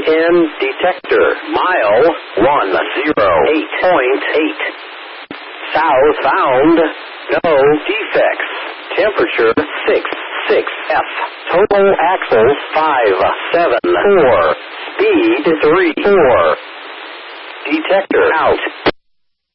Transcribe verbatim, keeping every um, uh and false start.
N detector. Mile one zero eight point eight. South found. No defects. Temperature six six F. Total axles five seven four. Speed three four. Detector out.